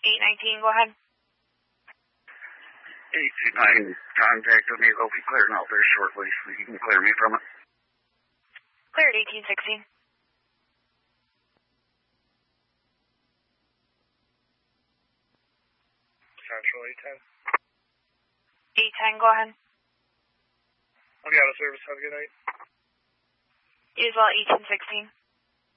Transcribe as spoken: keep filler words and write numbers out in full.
eight nineteen, go ahead. eight two nine, contact with me. It'll be clearing out very shortly, so you can clear me from it. Clear at eighteen sixteen. Central eight ten. eight ten, go ahead. I'll be out of service. Have a good night. You as well, eighteen sixteen.